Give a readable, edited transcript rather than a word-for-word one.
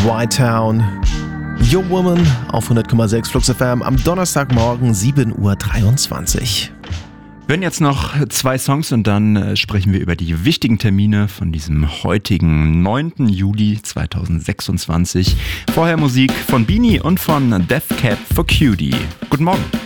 White Town, Your Woman auf 100,6 Flux FM am Donnerstagmorgen 7:23 Uhr. Wir hören jetzt noch 2 Songs und dann sprechen wir über die wichtigen Termine von diesem heutigen 9. Juli 2026. Vorher Musik von Beanie und von Death Cab for Cutie. Guten Morgen.